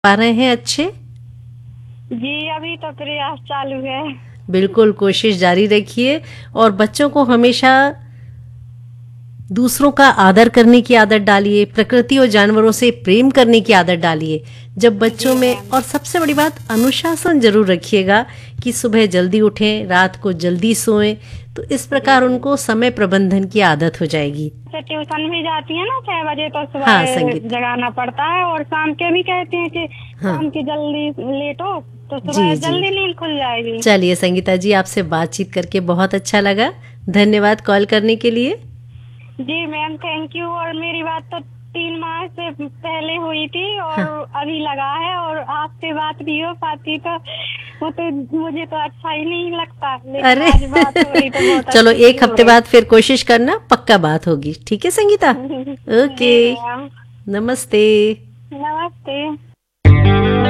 पा रहे हैं अच्छे? जी अभी तो प्रयास चालू है। बिल्कुल कोशिश जारी रखिए और बच्चों को हमेशा दूसरों का आदर करने की आदत डालिए, प्रकृति और जानवरों से प्रेम करने की आदत डालिए। जब बच्चों जी में, मैम। और सबसे बड़ी बात, अनुशासन जरूर रखिएगा कि सुबह जल्दी उठें, रात को जल्दी सोएं, तो इस जी प्रकार जी। उनको समय प्रबंधन की आदत हो जाएगी। तो ट्यूशन भी जाती है ना 6 बजे, तो हाँ सुबह संगीता। जगाना पड़ता है, और शाम के भी कहते हैं कि हाँ। शाम की जल्दी लेटो तो सुबह जी जी। जल्दी नींद खुल जाएगी। चलिए संगीता जी, आपसे बातचीत करके बहुत अच्छा लगा। धन्यवाद कॉल करने के लिए। जी मैम थैंक यू। और मेरी बात तो 3 माह से पहले हुई थी और हाँ। अभी लगा है, और आपसे बात नहीं हो पाती तो वो तो मुझे तो अच्छा ही नहीं लगता, लेकिन अरे आज बात हो रही तो बहुत चलो, अच्छी एक हो हफ्ते गई। बाद फिर कोशिश करना, पक्का बात होगी। ठीक है संगीता? जी ओके। मैम। नमस्ते। नमस्ते।